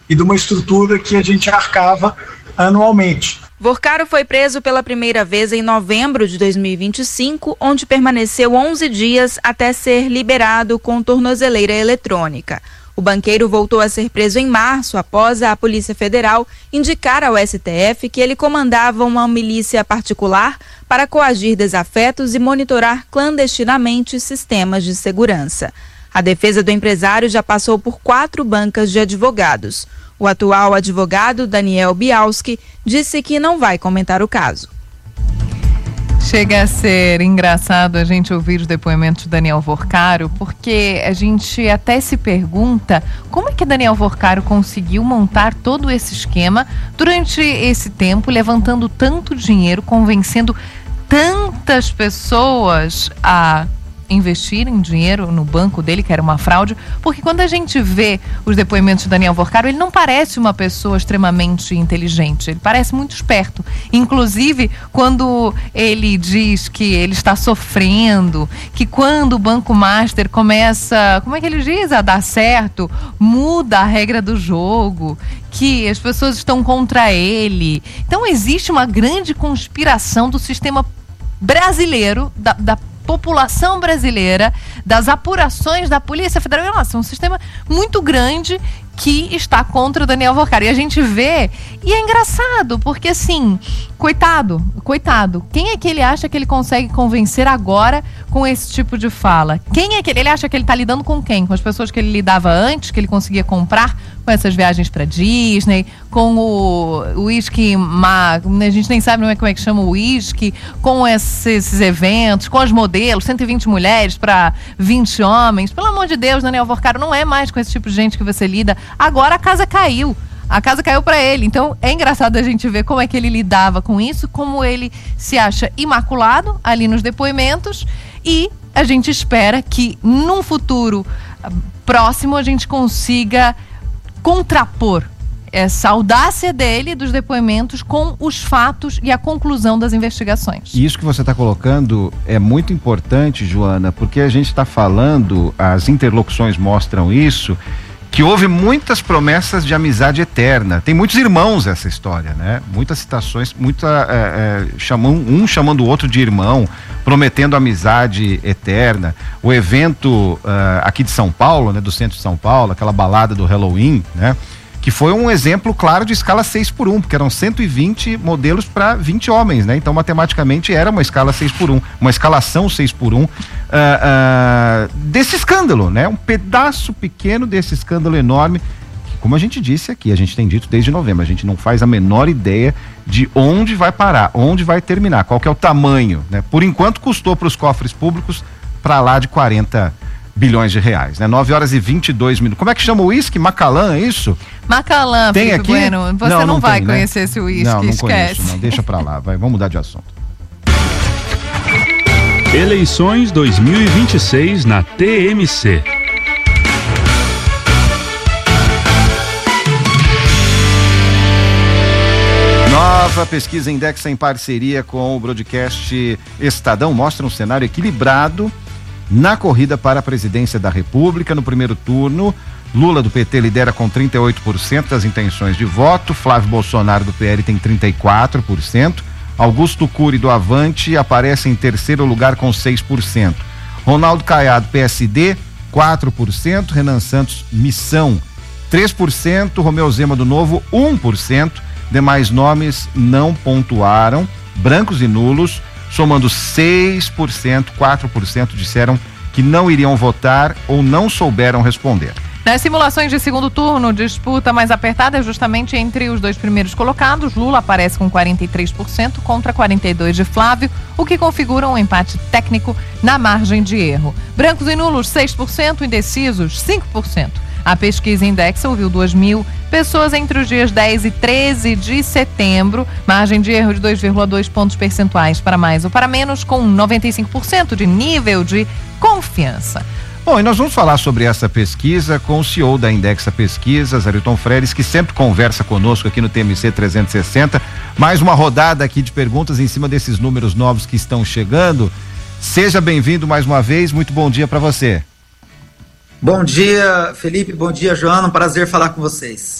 e de uma estrutura que a gente arcava anualmente. Vorcaro foi preso pela primeira vez em novembro de 2025, onde permaneceu 11 dias até ser liberado com tornozeleira eletrônica. O banqueiro voltou a ser preso em março, após a Polícia Federal indicar ao STF que ele comandava uma milícia particular para coagir desafetos e monitorar clandestinamente sistemas de segurança. A defesa do empresário já passou por 4 bancas de advogados. O atual advogado, Daniel Bialski, disse que não vai comentar o caso. Chega a ser engraçado a gente ouvir os depoimentos de Daniel Vorcaro, porque a gente até se pergunta como é que Daniel Vorcaro conseguiu montar todo esse esquema durante esse tempo, levantando tanto dinheiro, convencendo tantas pessoas a investirem dinheiro no banco dele, que era uma fraude, porque quando a gente vê os depoimentos de Daniel Vorcaro, ele não parece uma pessoa extremamente inteligente, ele parece muito esperto. Inclusive, quando ele diz que ele está sofrendo, que quando o Banco Master começa, como é que ele diz, a dar certo, muda a regra do jogo, que as pessoas estão contra ele. Então existe uma grande conspiração do sistema brasileiro, da população brasileira, das apurações da Polícia Federal. Nossa, é um sistema muito grande que está contra o Daniel Vorcaro. E a gente vê, e é engraçado, porque assim, coitado, quem é que ele acha que ele consegue convencer agora com esse tipo de fala? Quem é que ele acha que ele está lidando com quem? Com as pessoas que ele lidava antes, que ele conseguia comprar com essas viagens para Disney, com o uísque, a gente nem sabe como é que chama o uísque, com esses eventos, com as modelos, 120 mulheres para 20 homens. Pelo amor de Deus, Daniel Vorcaro, não é mais com esse tipo de gente que você lida. Agora a casa caiu para ele. Então é engraçado a gente ver como é que ele lidava com isso, como ele se acha imaculado ali nos depoimentos, e a gente espera que num futuro próximo a gente consiga contrapor essa audácia dele, dos depoimentos, com os fatos e a conclusão das investigações. E isso que você está colocando é muito importante, Joana, porque a gente está falando, as interlocuções mostram isso, que houve muitas promessas de amizade eterna. Tem muitos irmãos essa história, né? Muitas citações, um chamando o outro de irmão, prometendo amizade eterna. O evento aqui de São Paulo, né, do centro de São Paulo, aquela balada do Halloween, né? Que foi um exemplo claro de escala 6x1, porque eram 120 modelos para 20 homens, né? Então, matematicamente, era uma escala 6x1, uma escalação 6x1 desse escândalo, né? Um pedaço pequeno desse escândalo enorme, que, como a gente disse aqui, a gente tem dito desde novembro, a gente não faz a menor ideia de onde vai parar, onde vai terminar, qual que é o tamanho, né? Por enquanto, custou para os cofres públicos para lá de 40 bilhões de reais, né? 9h22. Como é que chama o uísque? Macallan, é isso? Macallan, tem Felipe aqui? Bueno. Você não vai conhecer, né? Esse uísque, não esquece. Conheço, não. Deixa pra lá, vamos mudar de assunto. Eleições 2026 na TMC. Nova pesquisa Indexa em parceria com o broadcast Estadão mostra um cenário equilibrado na corrida para a presidência da República. No primeiro turno, Lula do PT lidera com 38% das intenções de voto, Flávio Bolsonaro do PL tem 34%, Augusto Cury do Avante aparece em terceiro lugar com 6%, Ronaldo Caiado, PSD, 4%, Renan Santos, Missão, 3%, Romeu Zema do Novo, 1%, demais nomes não pontuaram, brancos e nulos, somando 6%, 4% disseram que não iriam votar ou não souberam responder. Nas simulações de segundo turno, disputa mais apertada é justamente entre os dois primeiros colocados. Lula aparece com 43% contra 42% de Flávio, o que configura um empate técnico na margem de erro. Brancos e nulos, 6%, indecisos, 5%. A pesquisa Indexa ouviu 2.000 pessoas entre os dias 10 e 13 de setembro, margem de erro de 2,2 pontos percentuais para mais ou para menos, com 95% de nível de confiança. Bom, e nós vamos falar sobre essa pesquisa com o CEO da Indexa Pesquisas, Arilton Freires, que sempre conversa conosco aqui no TMC 360. Mais uma rodada aqui de perguntas em cima desses números novos que estão chegando. Seja bem-vindo mais uma vez, muito bom dia para você. Bom dia, Felipe, bom dia, Joana, um prazer falar com vocês.